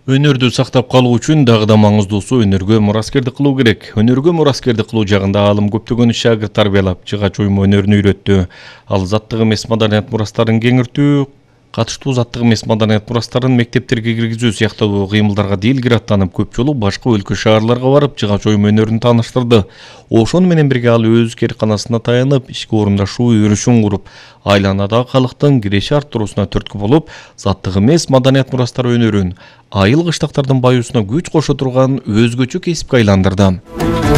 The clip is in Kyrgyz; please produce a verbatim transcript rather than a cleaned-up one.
Өнөрдү сактап калуу үчүн дагы да маңыздуусу өнөргө мураскердик кылуу керек. Өнөргө мураскердик кылуу жагында аалым көптөгөн шагырт тарбиялап, жыгач уюм өнөрүн үйрөттү. Ал заттык эмес маданият мурастарын кеңиртүү, катыштуу заттык эмес маданият мурастарын мектептерге киргизүү сыяктуу кыймылдарга дилгир аттанып, көп жолу башка өлкө шаарларга барып, жыгач уюм өнөрүн тааныштырды. Ошону менен бирге ал өз керканасына таянып, ишке орундашуу өрүшүн куруп, айланадагы калктын киреши арттыруусуна түрткү болуп, заттык эмес маданият мурастары өнөрүн айыл кыштактардын баюусуна күч кошо турган өзгөчө кесипке айландырды.